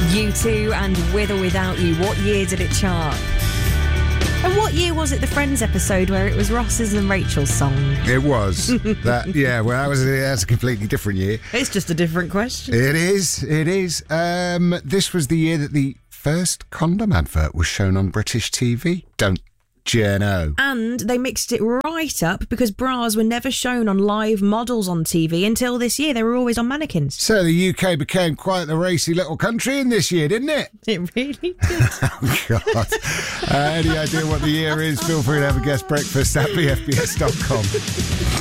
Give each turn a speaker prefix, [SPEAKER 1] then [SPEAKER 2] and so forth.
[SPEAKER 1] U2 and With or Without You. What year did it chart? And what year was it, the Friends episode, where it was Ross's and Rachel's song?
[SPEAKER 2] It was. That's a completely different year.
[SPEAKER 1] It's just a different question.
[SPEAKER 2] It is. This was the year that the first condom advert was shown on British TV. Don't you know?
[SPEAKER 1] And they mixed it right up because bras were never shown on live models on TV until this year. They were always on mannequins.
[SPEAKER 2] So the UK became quite the racy little country in this year, didn't it?
[SPEAKER 1] It really did.
[SPEAKER 2] Oh, God. Any idea what the year is? Feel free to have a guest breakfast at bfbs.com.